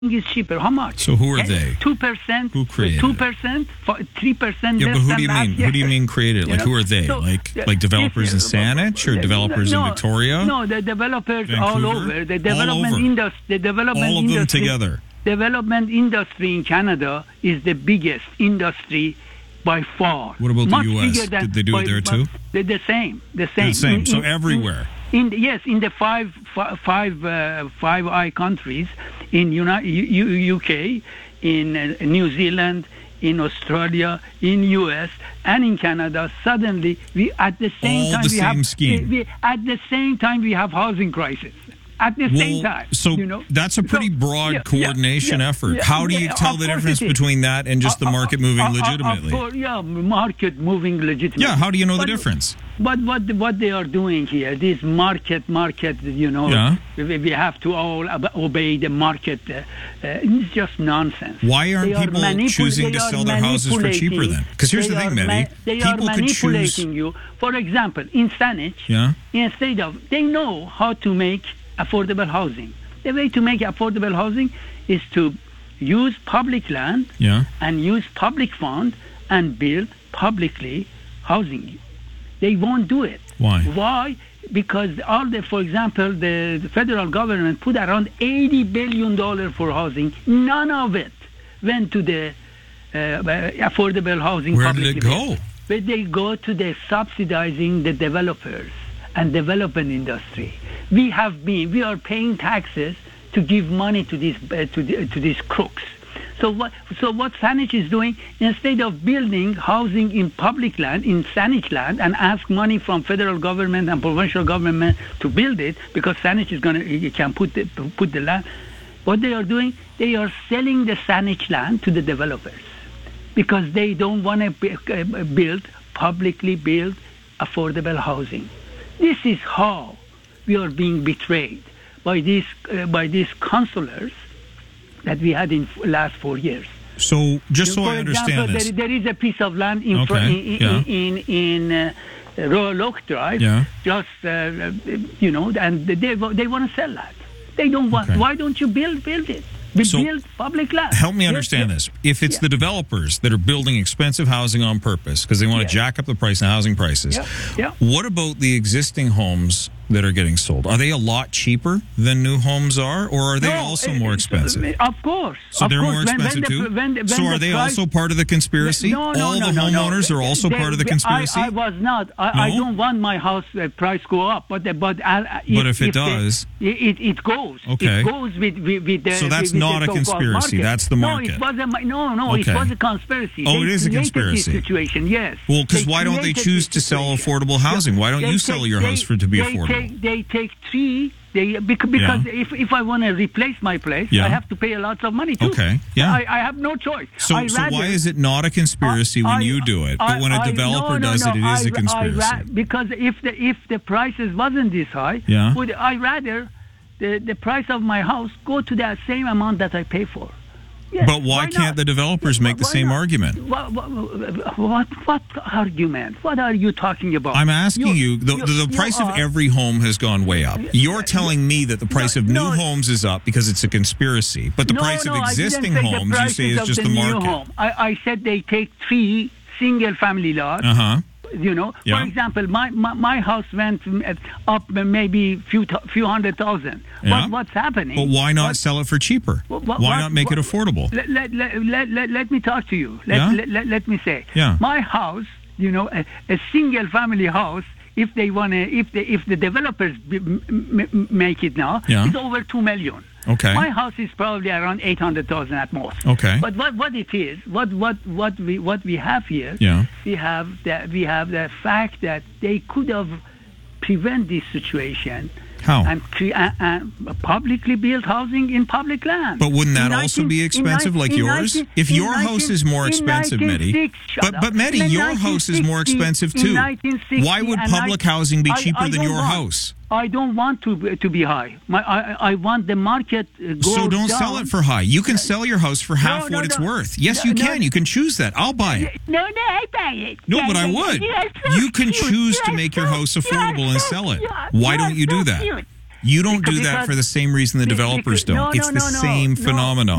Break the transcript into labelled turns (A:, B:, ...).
A: is cheaper. How much?
B: So who are they?
A: 2%.
B: Who created
A: 2%, 3%.
B: Yeah, but who do you mean? Who do you mean created? Like, who are they?
A: So,
B: like developers in Saanich or developers in Victoria?
A: No, the developers
B: Vancouver?
A: all over. The development
B: All over.
A: industry. The development
B: All of them
A: industry,
B: together.
A: Development industry in Canada is the biggest industry by far.
B: What about
A: Much
B: the U.S.?
A: bigger than-
B: Did they do it there too?
A: They're the same. The
B: The
A: same.
B: same. So everywhere.
A: In the five I countries, in UK, in New Zealand, in Australia, in US, and in Canada, suddenly we at the same
B: All
A: time
B: the
A: we
B: same
A: have
B: scheme.
A: at the same time we have housing crisis. At the same time,
B: So that's a pretty broad coordination effort. How do you tell the difference between that and just the market moving legitimately?
A: Market moving legitimately.
B: Yeah, how do you know the difference?
A: But what they are doing here, this market,
B: Yeah.
A: we have to all obey the market. It's just nonsense.
B: Why aren't
A: They are
B: people choosing to sell their houses for cheaper then? Because here's the thing, Mehdi.
A: They are
B: People could choose.
A: manipulating you. For example, in Saanich,
B: Yeah.
A: instead of, they know how to make affordable housing. The way to make affordable housing is to use public land
B: Yeah.
A: and use public fund and build publicly housing. They won't do it.
B: Why?
A: Why? Because for example, the federal government put around $80 billion for housing. None of it went to the affordable housing.
B: Where did it go?
A: But they go to the subsidizing the developers and development industry. We are paying taxes to give money to these crooks. So what Saanich is doing, instead of building housing in public land, in Saanich land, and ask money from federal government and provincial government to build it, because Saanich can put the land. What they are doing, they are selling the Saanich land to the developers, because they don't want to publicly build affordable housing. This is how we are being betrayed by these councillors that we had in last 4 years.
B: So just so
A: For
B: I understand
A: example,
B: this.
A: there is a piece of land in Royal Oak Drive.
B: Yeah.
A: Just and they want to sell that. They don't want.
B: Okay.
A: Why don't you build it? Build public land.
B: Help me understand this. If it's the developers that are building expensive housing on purpose because they want to jack up the price of housing prices, what about the existing homes that are getting sold? Are they a lot cheaper than new homes are, or are they also more expensive?
A: Of course.
B: So they're more expensive too? So are they also part of the conspiracy?
A: No,
B: All the homeowners are also part of the conspiracy?
A: I was not. I don't want my house price go up, but
B: if it does,
A: it goes.
B: Okay.
A: It goes with the.
B: So that's not a conspiracy.
A: Market.
B: That's the market.
A: No, it was a conspiracy.
B: Oh,
A: They
B: it is a
A: created
B: conspiracy.
A: This situation, yes.
B: Well, because why don't they
A: created
B: choose
A: this
B: to sell
A: situation.
B: affordable housing? Why don't you sell your house to be affordable?
A: They take three. Because if I want to replace my place, I have to pay a lot of money too.
B: Okay, yeah.
A: I have no choice.
B: So why is it not a conspiracy when you do it, but when a developer does it, it is a conspiracy?
A: Because if the prices wasn't this high, would I rather the price of my house go to that same amount that I pay for? Yes,
B: but why can't the developers make the same argument?
A: What argument? What are you talking about?
B: I'm asking you, the price of every home has gone way up. You're telling me that the price of new homes is up because it's a conspiracy, but the price of existing homes, you say, is just the market.
A: I said they take three single-family lots. For example, my house went up maybe few hundred thousand.
B: Yeah.
A: What's happening?
B: But why not sell it for cheaper? Why not make it affordable?
A: Let me talk to you. Let me say.
B: Yeah.
A: My house, a single family house, if the developers make it now, it's over 2 million.
B: Okay.
A: My house is probably around 800,000 at most.
B: Okay.
A: But what it is, what we have here, we have the fact that they could have prevented this situation.
B: How?
A: And publicly built housing in public land.
B: But wouldn't that also be expensive like yours? If your house is more expensive, Mehdi. But Mehdi, your house is more expensive too. Why would public housing be cheaper than your house?
A: I don't want to be high. I want the market go
B: So don't
A: down.
B: sell it for high. You can sell your house for half what it's worth. Yes, you can. You can choose that. I'll buy it.
A: No, I buy it.
B: No, but I would. You can choose to make your house affordable and sell it. Why don't you do that? You don't do that for the same reason the developers don't. It's the same phenomenon.